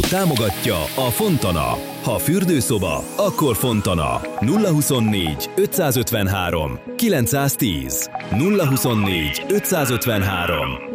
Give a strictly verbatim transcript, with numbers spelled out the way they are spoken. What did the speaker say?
támogatja a Fontana. Ha fürdőszoba, akkor Fontana. nulla huszonnégy ötszázötvenhárom kilencszáztíz nulla huszonnégy ötszázötvenhárom